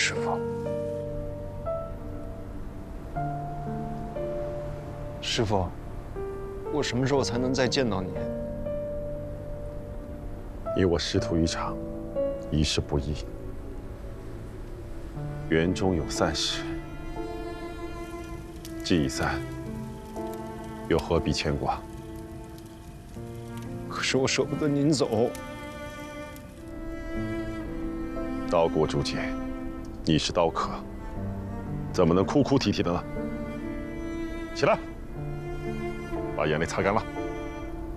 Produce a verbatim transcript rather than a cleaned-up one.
师傅。师傅，我什么时候才能再见到你？ 你我师徒一场，一事不易。园中有散时，既已散，又何必牵挂？ 可是我舍不得您走。 刀过铸剑，你是刀客，怎么能哭哭啼啼的呢？起来，把眼泪擦干了。